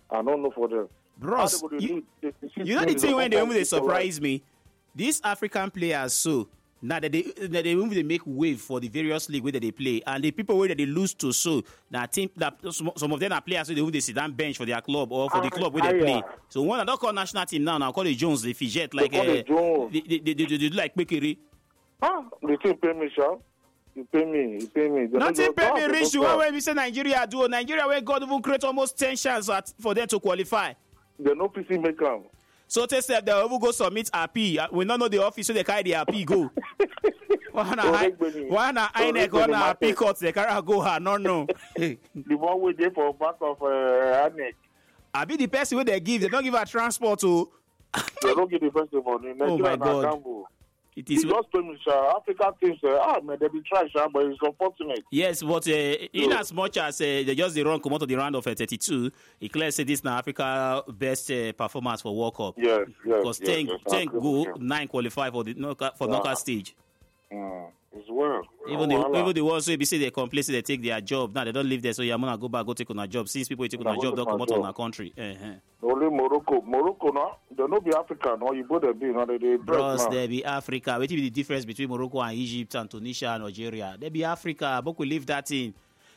I don't know for them. Bros, you know the thing when they surprise me? These African players, so now that they make wave for the various league where they play, and the people where they lose to, so that team that some of them are players where they sit down bench for their club or for the club where they play. So one I don't call national team now call the Jones, the Fidget, like they do like Bekiri. The team pay me, sharp. You pay me. Nothing pay me rich the one when we say Nigeria do. Nigeria where God even create almost 10 chances for them to qualify. They no PC make them. So they said they will go submit RP. We don't know the office, so they carry the RP go. One INEC, one RP cuts, they carry go her. No. The one we did for back of INEC. I be the person where they give. They don't give her transport to. They don't give the festival. Oh my God. It is just African teams. Man, they be trash, but it's unfortunate. Yes, but in as much as they just the run come out of the round of 32, it clearly said this now Africa best performance for World Cup. Yes. Because 10 go, 9 qualify for the knockout stage. As well. Even the ones who say they complain, they take their job. Now they don't live there, so you're gonna go back, go take on a job. Since people take on a job, don't come out on our country. Only Morocco, no, they no be African, no, you both be, no, they bros, they be Africa. What is the difference between Morocco and Egypt and Tunisia and Algeria? They be Africa, but we leave that in.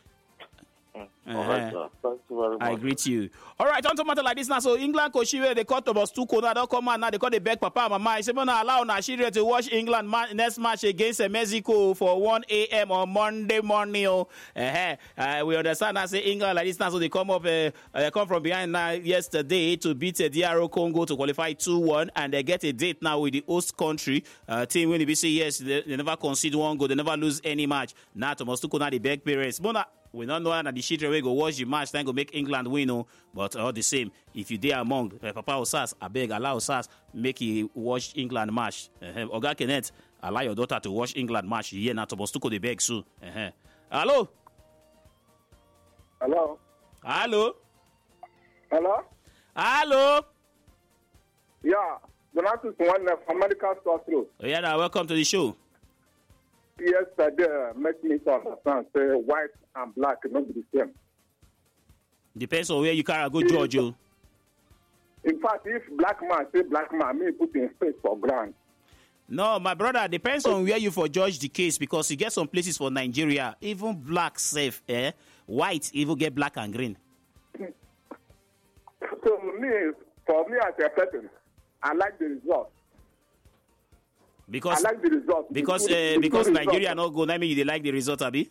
All right, sir. Thank you very much. I greet you. All right, on to matter like this now. So England coach they cut about 2 corner. Don't come out now. They call the beg papa and mama. I say, "But now allow Nigeria to watch England next match against Mexico for 1 a.m. on Monday morning." We understand. I say England like this now. So they come up, come from behind now yesterday to beat DR Congo to qualify 2-1, and they get a date now with the host country team. When they say yes, they never concede 1 goal. They never lose any match. Now Thomas Tuchel now the beg parents. But we don't know that the shit away go watch the match, then go make England win, but all the same, if you dare among Papa Osas, I beg allow Osas make you watch England match. Oga Kenneth, allow your daughter to watch England match. Here now, Thomas Tuchel the beg so. Hello. Yeah, Donatus one from Medical Store through. Yeah, now welcome to the show. Yesterday, make me understand, say white and black not the same. Depends on where you carry go, George. In fact, if black man say black man, me put in space for ground. No, my brother, depends on where you for judge the case, because you get some places for Nigeria, even black safe, white even get black and green. So for me as a person, I like the result. Because I like the result. Because Nigeria not go, that mean you like the result, Abi?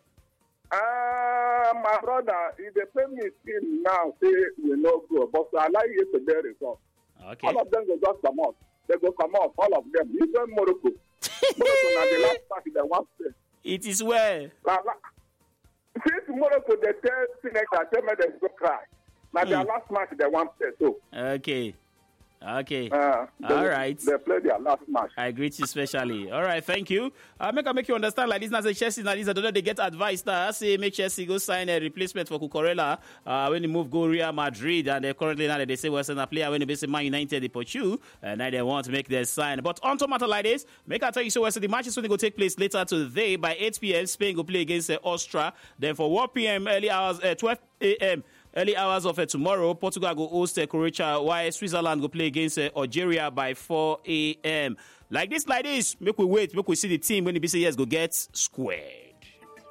My brother, if they pay me still now, say we no go, but I like yesterday's result. Okay. All of them go just come out. They go come out, all of them. Even Morocco. Morocco now the last party they want to say. It is well. Since Morocco, they tell Senegal, tell me they go cry. Now their last match they want to say so. Okay. All right. They play their last match. I greet you specially. All right, thank you. Make you understand like this. Now say Chelsea, now they get advice. Now I say make Chelsea go sign a replacement for Cucurella when they move go Real Madrid, and they currently now they say well send a player when they say Man United they pursue, and now they want to make their sign. But on to matter like this, make I tell you so. The match is going to go take place later today by 8 p.m. Spain go play against Austria. Then for 1 p.m. early hours, 12 a.m. Early hours of tomorrow, Portugal go host Croatia, while Switzerland go play against Algeria by 4 a.m. Like this, make we wait, make we see the team when the BCS go get square.